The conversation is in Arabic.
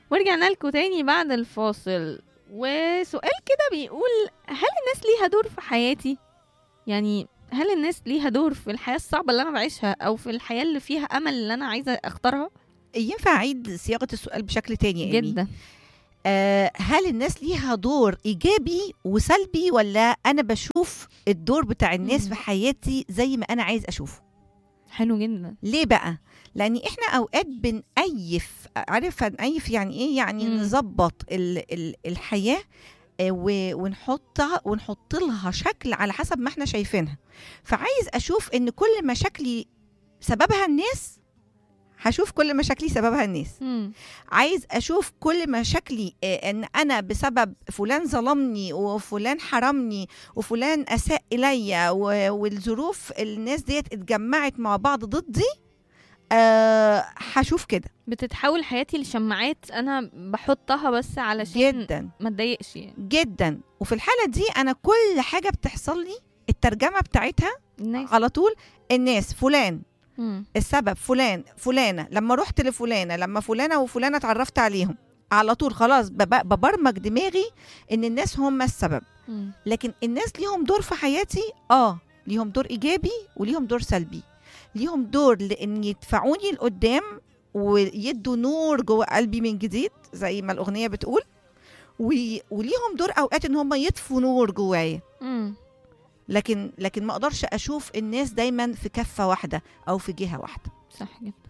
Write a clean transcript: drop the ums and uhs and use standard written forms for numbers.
ورجعنا لكم تاني بعد الفاصل. وسؤال كده بيقول: هل الناس ليها دور في حياتي؟ يعني هل الناس ليها دور في الحياة الصعبة اللي أنا بعيشها، أو في الحياة اللي فيها أمل اللي أنا عايزة أختارها؟ ينفع أعيد صياغة السؤال بشكل تاني يا إيمي؟ جدا. هل الناس ليها دور إيجابي وسلبي، ولا أنا بشوف الدور بتاع الناس في حياتي زي ما أنا عايز أشوفه؟ حلو جدا. ليه بقى؟ لأن إحنا أوقات بنأيف، عارف هنأيف يعني إيه؟ يعني نظبط الحياة ونحط لها شكل على حسب ما احنا شايفينها. فعايز أشوف إن كل مشاكلي سببها الناس، هشوف كل مشاكلي سببها الناس. عايز أشوف كل مشاكلي إن أنا بسبب فلان ظلمني وفلان حرمني وفلان أساء إلي والظروف الناس ديت اتجمعت مع بعض ضدي. هشوف كده. بتتحول حياتي لشماعات أنا بحطها بس علشان جدا ما تضايقش يعني. جدا. وفي الحالة دي أنا كل حاجة بتحصل لي الترجمة بتاعتها الناس. على طول الناس، فلان السبب، فلان فلانة، لما رحت لفلانة، لما فلانة وفلانة اتعرفت عليهم، على طول خلاص ببرمج دماغي ان الناس هم السبب. لكن الناس ليهم دور في حياتي، ليهم دور ايجابي وليهم دور سلبي. ليهم دور لان يدفعوني لقدام ويدوا نور جوه قلبي من جديد زي ما الاغنية بتقول، وليهم دور اوقات ان هم يطفوا نور جوايا. لكن ما اقدرش اشوف الناس دايما في كفة واحدة او في جهة واحدة. صح جدا.